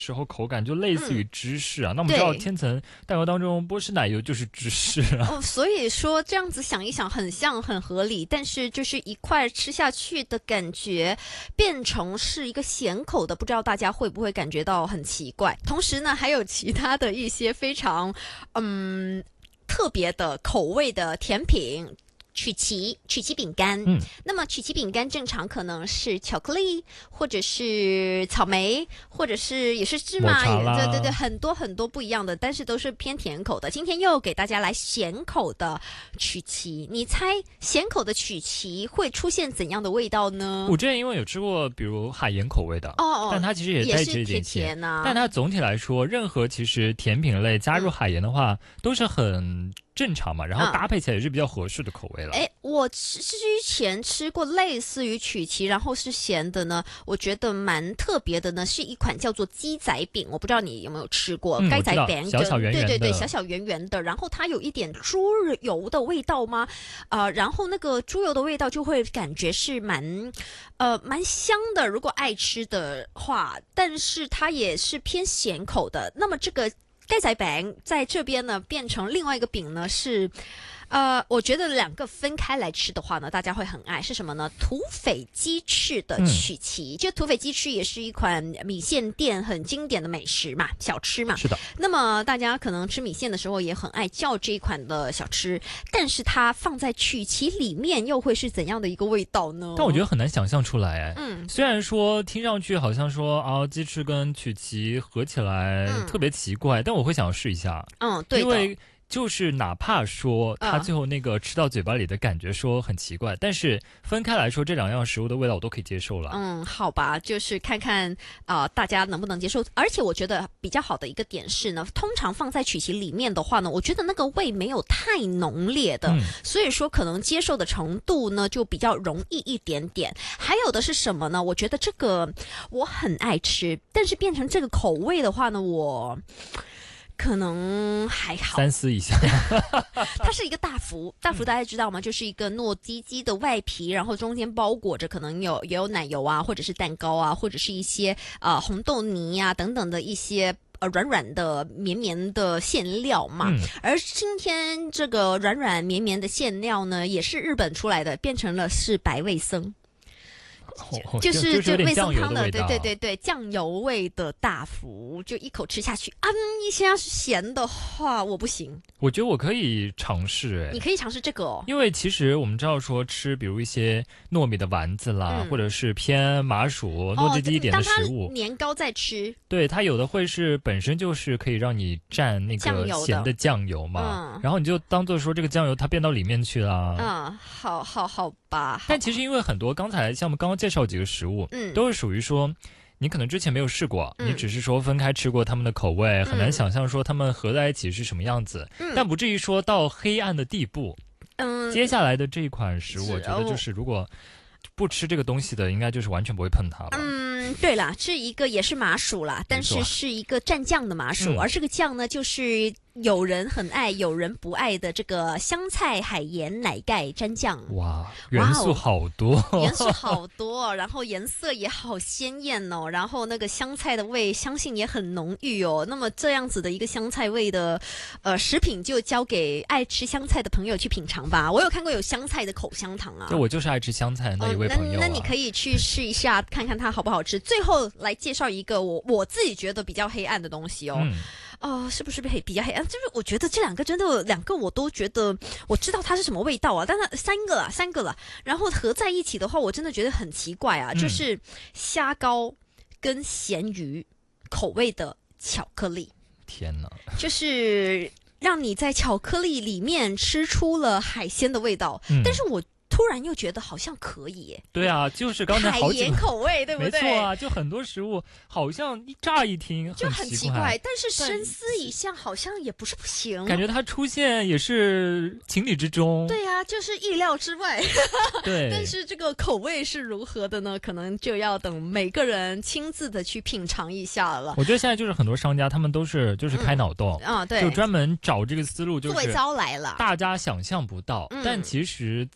时候口感就类似于芝士啊，那我们知道千层蛋糕当中波士奶油就是芝士啊。 所以说这样子想一想很像很合理，但是就是一块吃下去的感觉变成是一个咸口的，不知道大家会不会感觉到很奇怪。同时呢还有其他的一些非常特别的口味的甜品，曲奇饼干，那么曲奇饼干正常可能是巧克力，或者是草莓，或者是也是芝麻，对，很多很多不一样的，但是都是偏甜口的。今天又给大家来咸口的曲奇，你猜咸口的曲奇会出现怎样的味道呢？ 我之前因为有吃过，比如海盐口味的，但它其实也带着一点咸啊。 但它总体来说，任何其实甜品类加入海盐的话，都是很正常嘛，然后搭配起来也是比较合适的口味了。 我之前吃过类似于曲奇，然后是咸的呢，我觉得蛮特别的呢，是一款叫做鸡仔饼，我不知道你有没有吃过。鸡仔饼， 小小圆圆的， 对，小小圆圆的，然后它有一点猪油的味道吗？然后那个猪油的味道就会感觉是蛮香的，如果爱吃的话，但是它也是偏咸口的。那么这个鸡仔饼在这边呢变成另外一个饼呢是我觉得两个分开来吃的话呢，大家会很爱，是什么呢？土匪鸡翅的曲奇。就土匪鸡翅也是一款米线店很经典的美食嘛，小吃嘛。 是的。 那么大家可能吃米线的时候也很爱叫这一款的小吃，但是它放在曲奇里面又会是怎样的一个味道呢？ 但我觉得很难想象出来。虽然说听上去好像说鸡翅跟曲奇合起来特别奇怪，但我会想要试一下。 对的。 因为就是哪怕说它最后那个吃到嘴巴里的感觉说很奇怪，但是分开来说这两样食物的味道我都可以接受了。 好吧，就是看看大家能不能接受。而且我觉得比较好的一个点是呢，通常放在曲奇里面的话呢，我觉得那个味没有太浓烈的，所以说可能接受的程度呢就比较容易一点点。还有的是什么呢？我觉得这个我很爱吃，但是变成这个口味的话呢，我可能还好， 三思一下。 它是一个大福，大家知道吗？就是一个糯叽叽的外皮，然后中间包裹着可能也有奶油啊，或者是蛋糕啊，或者是一些红豆泥啊等等的一些软软的绵绵的馅料嘛。而今天这个软软绵绵的馅料呢，也是日本出来的，变成了是白味噌。就是这味噌汤的，对，酱油味的大福，就一口吃下去，一下是咸的话，我不行。 我觉得我可以尝试， 你可以尝试这个哦。 因为其实我们知道说吃，比如一些糯米的丸子啦，或者是偏麻薯糯叽叽一点的食物， 年糕在吃， 对，它有的会是本身就是可以让你蘸那个咸的酱油嘛，然后你就当做说这个酱油它变到里面去了。 好吧。 但其实因为很多刚才像我们刚刚介绍几个食物，都是属于说你可能之前没有试过，你只是说分开吃过他们的口味，很难想象说他们合在一起是什么样子，但不至于说到黑暗的地步。接下来的这一款食物，我觉得就是如果不吃这个东西的，应该就是完全不会碰它了。 对啦，这一个也是麻薯啦，但是是一个蘸酱的麻薯，而这个酱呢，就是有人很爱，有人不爱的这个香菜海盐奶盖蘸酱。 哇，元素好多， 元素好多，然后颜色也好鲜艳哦，然后那个香菜的味相信也很浓郁哦。那么这样子的一个香菜味的食品，就交给爱吃香菜的朋友去品尝吧。我有看过有香菜的口香糖啊， 对，我就是爱吃香菜的那一位朋友那你可以去试一下，看看它好不好吃。最后来介绍一个我自己觉得比较黑暗的东西哦。是不是比较黑暗？就是我觉得这两个我都觉得我知道它是什么味道啊，但是三个了，然后合在一起的话，我真的觉得很奇怪啊。就是虾膏跟咸鱼口味的巧克力， 天哪！ 就是让你在巧克力里面吃出了海鲜的味道，但是我突然又觉得好像可以耶。 对啊，就是刚才海盐口味，对不对？ 没错啊，就很多食物好像乍一听就很奇怪，但是深思一下，好像也不是不行。 感觉它出现也是情理之中。 对啊，就是意料之外。 对， 但是这个口味是如何的呢？可能就要等每个人亲自的去品尝一下了。 我觉得现在就是很多商家他们都是就是开脑洞对， 就专门找这个思路，就是作为招来了， 大家想象不到，但其实在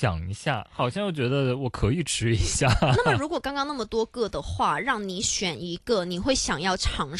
想一下，好像又觉得我可以吃一下。 那么如果刚刚那么多个的话，让你选一个，你会想要尝